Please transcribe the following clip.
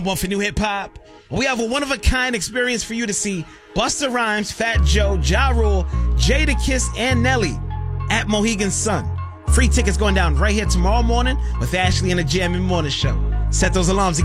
One for new hip hop. We have a one-of-a-kind experience for you to see Busta Rhymes, Fat Joe, Ja Rule, Jadakiss, and Nelly at Mohegan Sun. Free tickets going down right here tomorrow morning with Ashley and the Jammin' Morning Show. Set those alarms.